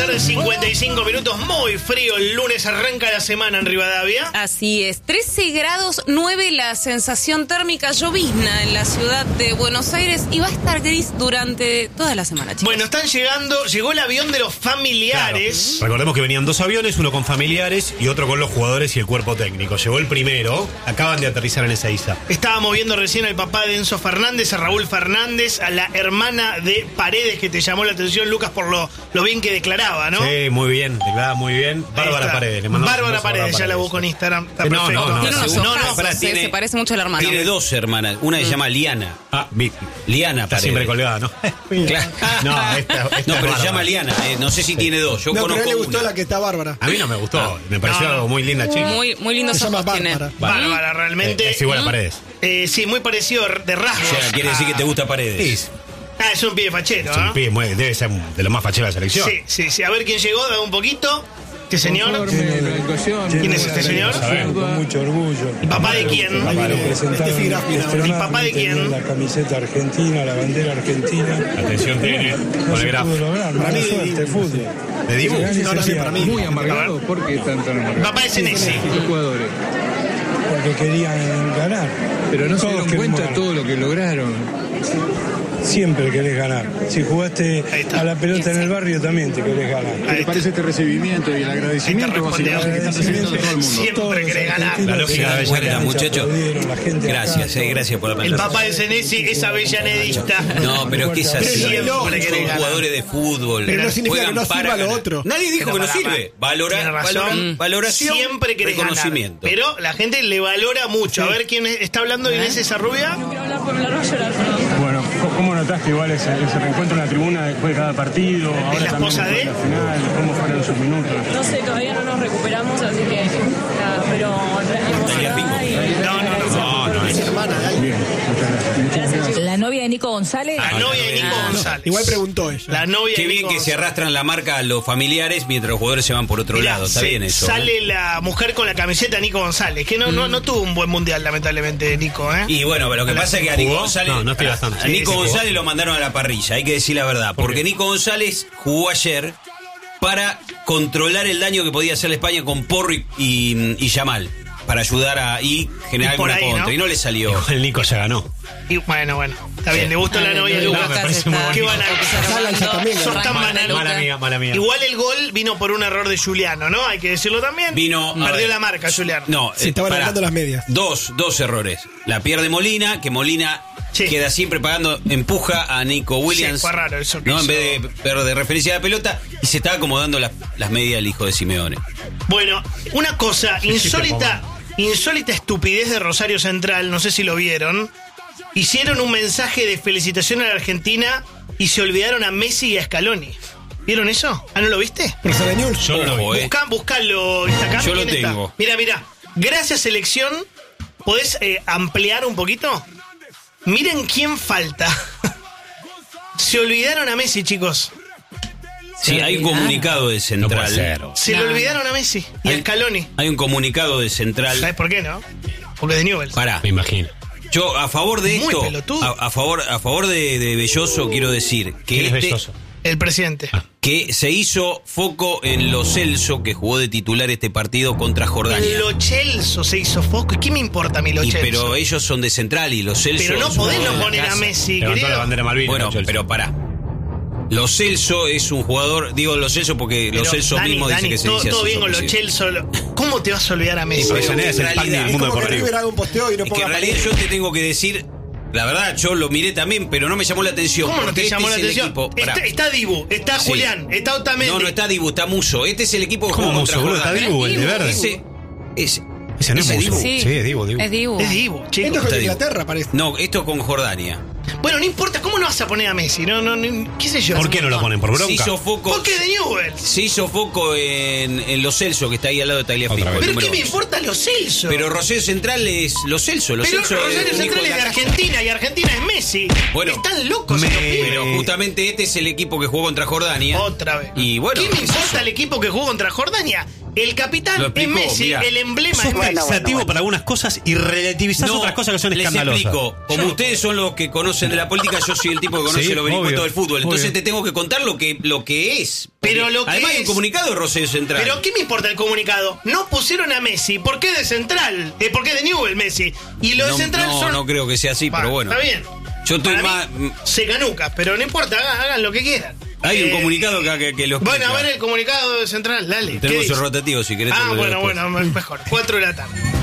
tarde, 55 minutos, muy frío. El lunes arranca la semana en Rivadavia. Así es, 13 grados 9 la sensación térmica, llovizna en la ciudad de Buenos Aires y va a estar gris durante toda la semana, chicos. Bueno, llegó el avión de los familiares. Claro. Recordemos que venían dos aviones, uno con familiares y otro con los jugadores y el cuerpo técnico. Llegó el primero, acaban de aterrizar en Ezeiza. Estábamos viendo recién al papá de Enzo Fernández, a Raúl Fernández, a la hermana de Paredes, que te llamó la atención, Lucas, por lo bien que declaraba, ¿no? Sí, muy bien, declaraba muy bien. Bárbara Paredes, le mandamos Bárbara Paredes, ya la busco en Instagram. Está no, perfecto. no, tiene unos ojazos, tiene- se parece mucho a la hermana. Tiene dos hermanas. Una se llama Liana. Liana Está Paredes. siempre colgada, ¿no? Claro. No, esta No, pero Bárbara. se llama Liana. No sé si tiene dos. Yo No, pero a conozco él le gustó una. la que está Bárbara. A mí no me gustó, me pareció No. algo muy linda, chica. Muy lindos Se llama ojos tiene. Bárbara. Bárbara, realmente. Es igual a Paredes. Sí, muy parecido de rasgos. O sea, quiere decir que te gusta Paredes. Sí, Es un pibe fachero, es un ¿no? pibe, debe ser de los más facheros de la selección. Sí. A ver quién llegó, dame un poquito. Este señor. ¿Quién ¿Quién es este señor? Con mucho orgullo. ¿El papá de quién? ¿El papá de quién? La camiseta argentina, la bandera argentina. Atención, tiene No con se el graf. pudo lograr, mala suerte, fútbol. ¿De Dibu? No, sí, para mí. Muy amargado. ¿Por qué están tan El amargados? papá es Enesi. Los jugadores. Porque querían ganar. Pero no se dieron cuenta de todo lo que lograron. Siempre querés ganar. Si jugaste Ahí está. a la pelota en el barrio, también te querés ganar. Ahí está. este recibimiento y el agradecimiento respondió. que están recibiendo de todo el mundo? Siempre querés ganar. La lógica de Avellaneda, muchachos. Gracias, Gracias por la El papá de Senesi es avellanedista. No, pero es que es así. Siempre Son querés ganar. jugadores de fútbol. Pero no significa Juegan que no para sirva lo ganar. otro. Nadie dijo Pero que no para- sirve. Tiene razón. Valoración, Siempre querés ganar. reconocimiento. Pero la gente le valora mucho. A ver quién está hablando de Inés esa rubia. Bueno, ¿cómo notaste igual ese reencuentro en la tribuna después de cada partido? Ahora la esposa también de? después la final, ¿cómo fueron sus minutos? No sé, todavía no nos recuperamos, así que nada, pero emocionada y... No. Es hermana de alguien. Bien, muchas gracias. La novia de Nico González. La novia de Nico González. Igual preguntó ella. La novia Qué de bien Nico que se González. arrastran la marca a los familiares mientras los jugadores se van por otro Mirá, lado. Está bien eso. Sale la mujer con la camiseta de Nico González, que no tuvo un buen mundial, lamentablemente, Nico, ¿eh? Y bueno, pero lo que pasa es que a Nico ¿Jugó? González. No estoy bastante. A Nico Sí, jugó. González lo mandaron a la parrilla, hay que decir la verdad. Porque Nico González jugó ayer para controlar el daño que podía hacer la España con Porro y Yamal. Para ayudar y generar Y por alguna ahí, contra. ¿no? Y no le salió. El Nico ya ganó. Y bueno, está bien, le gustó la novia de Lucas Lucas. me parece muy está- Qué banal. Sala ella también, Sos tan Arranca banal. Lucas. Mala mía. Igual el gol vino por un error de Juliano, ¿no? Hay que decirlo también. A Perdió ver. la marca, Juliano. No, Se estaban pará. agarrando las medias. Dos errores. La pierde Molina, que Molina Sí. queda siempre pagando, empuja a Nico Williams. Sí, fue raro eso que ¿no? En hizo. vez de perder referencia a la pelota, y se está acomodando las medias del hijo de Simeone. Bueno, una cosa insólita estupidez de Rosario Central, no sé si lo vieron. Hicieron un mensaje de felicitación a la Argentina y se olvidaron a Messi y a Scaloni. ¿Vieron eso? ¿Ah, no lo viste? Rosario News. Yo no lo vi. Ojo, Buscalo, Instagram. Yo lo ¿Quién está? tengo. Mira. Gracias, selección. ¿Podés ampliar un poquito? Miren quién falta. Se olvidaron a Messi, chicos. Sí, hay un comunicado de No puede Central. ser. Se le olvidaron a Messi y a Scaloni. Hay un comunicado de Central. ¿Sabes por qué, no? Porque es de Newell's. Pará. Me imagino. Yo, a favor de Muy esto, pelotudo. a favor de Belloso, quiero decir que ¿Quién es Belloso? El presidente. que se hizo foco en Lo Celso, que jugó de titular este partido contra Jordania. Lo Celso se hizo foco. ¿Y qué me importa a mí Lo Celso? Pero ellos son de Central y Lo Celso. Pero no es un podés jugador no de la poner a casa. Messi, Levantó querido. la bandera Malvinas. Bueno, Chelsea. pero pará. Lo Celso es un jugador, digo Lo Celso porque Lo Pero, Celso Dani, mismo dice Dani, que se dice todo así. bien con Lo Celso. ¿Cómo te vas a olvidar a Messi? Sí, pero Avellaneda es el en pan del realidad- mundo Es como que deportivo. River haga un posteo y no Es que ponga en realidad yo te tengo que decir, la verdad, yo lo miré también, pero no me llamó la atención. ¿Cómo no porque te llamó la este es el atención? equipo- pará. Está Dibu, está Sí. Julián, está Otamendi. No está Dibu, está Muso. Este es el equipo que ¿Cómo jugó Muso, contra boludo? Está Jordania. Dibu, el de verde. Ese no es ese Muso. Dibu. Sí, es Dibu. Es Dibu. Es Dibu, Esto chicos. es con Está Dibu. Inglaterra, parece. No, esto con Jordania. Bueno, no importa, ¿cómo no vas a poner a Messi? ¿Qué sé yo? ¿Por qué no lo ponen? ¿Por Se bronca? hizo foco, Porque de Newell's. se hizo foco en Lo Celso, que está ahí al lado de Tagliafico. Otra vez. el ¿Pero qué número me 11. importa Lo Celso? Pero Rosario Central es Lo Celso. Lo Pero Celso Rosario un hijo Central es la de casa. Argentina y Argentina es Messi. Bueno, están locos estos pibes. Pero justamente este es el equipo que jugó contra Jordania. Otra vez. Y bueno, ¿Qué me es importa eso. el equipo que jugó contra Jordania? El capitán Lo es explicó, Messi, mirá. el emblema Sos es Messi. pensativo para algunas cosas y relativizás otras cosas que son les escandalosas. explico. Como ustedes son los que conocen de la política, yo soy el tipo que conoce Sí, los vericuetos obvio, del fútbol. Entonces obvio. te tengo que contar lo que es. Pero Porque lo que además hay un es- comunicado de Rosario Central. Pero ¿qué me importa el comunicado? No pusieron a Messi. ¿Por qué de Central? ¿Por qué de Newell Messi? Y lo de no, Central no, son... no creo que sea así, Bah, pero bueno. Está bien. Yo estoy Para más. mí, se canuca, pero no importa, hagan lo que quieran. Hay un comunicado que lo Bueno, explica. a ver el comunicado de Central, dale. ¿qué Tenemos dice? el rotativo si querés. te Ah, lo leo bueno, después. bueno, mejor. 4 de la tarde.